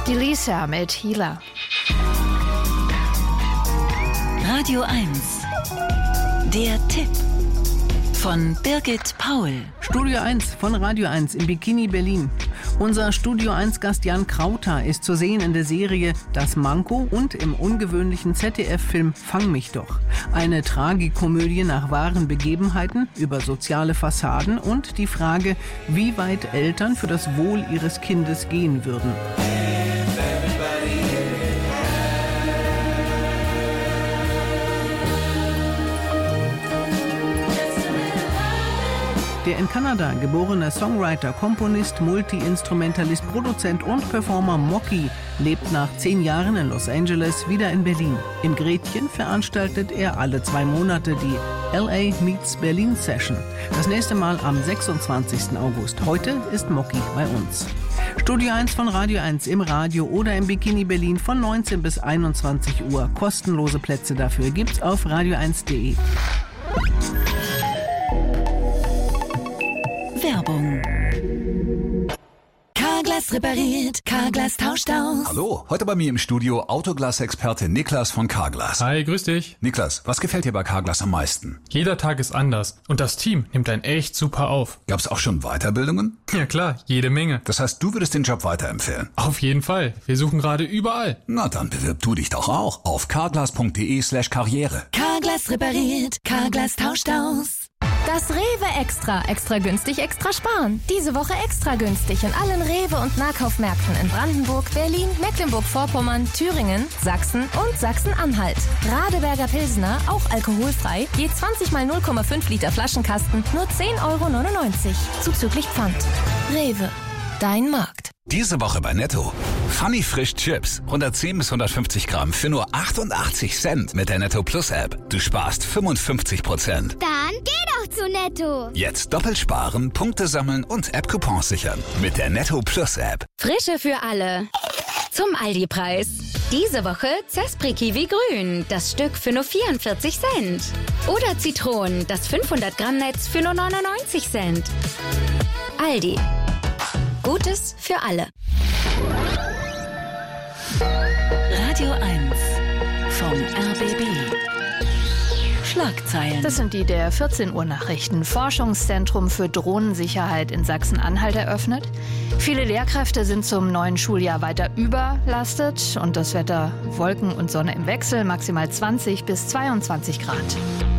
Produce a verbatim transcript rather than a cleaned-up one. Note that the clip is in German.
Die Lisa mit Healer. Radio eins. Der Tipp von Birgit Paul. Studio eins von Radio eins im Bikini Berlin. Unser Studio eins Gast Jan Krauter ist zu sehen in der Serie Das Manko und im ungewöhnlichen Z D F-Film Fang mich doch. Eine Tragikomödie nach wahren Begebenheiten über soziale Fassaden und die Frage, wie weit Eltern für das Wohl ihres Kindes gehen würden. Der in Kanada geborene Songwriter, Komponist, Multi-Instrumentalist, Produzent und Performer Mocky lebt nach zehn Jahren in Los Angeles wieder in Berlin. In Gretchen veranstaltet er alle zwei Monate die L A Meets Berlin Session. Das nächste Mal am sechsundzwanzigsten August. Heute ist Mocky bei uns. Studio eins von Radio eins im Radio oder im Bikini Berlin von neunzehn bis einundzwanzig Uhr. Kostenlose Plätze dafür gibt's auf radio eins punkt de. Werbung. Carglass repariert, Carglass tauscht aus. Hallo, heute bei mir im Studio Autoglas-Experte Niklas von Carglass. Hi, grüß dich. Niklas, was gefällt dir bei Carglass am meisten? Jeder Tag ist anders und das Team nimmt einen echt super auf. Gab's auch schon Weiterbildungen? Ja klar, jede Menge. Das heißt, du würdest den Job weiterempfehlen? Auf jeden Fall, wir suchen gerade überall. Na dann bewirb du dich doch auch auf carglass punkt de slash karriere. Carglass repariert, Carglass tauscht aus. Das Rewe Extra. Extra günstig, extra sparen. Diese Woche extra günstig in allen Rewe- und Nahkaufmärkten in Brandenburg, Berlin, Mecklenburg-Vorpommern, Thüringen, Sachsen und Sachsen-Anhalt. Radeberger Pilsner, auch alkoholfrei, je zwanzig mal null Komma fünf Liter Flaschenkasten, nur zehn Euro neunundneunzig. Zuzüglich Pfand. Rewe. Dein Markt. Diese Woche bei Netto. Funny Frisch Chips. hundertzehn bis hundertfünfzig Gramm für nur achtundachtzig Cent mit der Netto Plus App. Du sparst fünfundfünfzig Prozent. Dann geh doch zu Netto. Jetzt doppelt sparen, Punkte sammeln und App-Coupons sichern. Mit der Netto Plus App. Frische für alle. Zum Aldi-Preis. Diese Woche Zespri Kiwi Grün. Das Stück für nur vierundvierzig Cent. Oder Zitronen. Das fünfhundert Gramm Netz für nur neunundneunzig Cent. Aldi. Gutes für alle. Radio eins vom R B B. Schlagzeilen. Das sind die der vierzehn Uhr Nachrichten. Forschungszentrum für Drohnensicherheit in Sachsen-Anhalt eröffnet. Viele Lehrkräfte sind zum neuen Schuljahr weiter überlastet. Und das Wetter Wolken und Sonne im Wechsel, maximal zwanzig bis zweiundzwanzig Grad.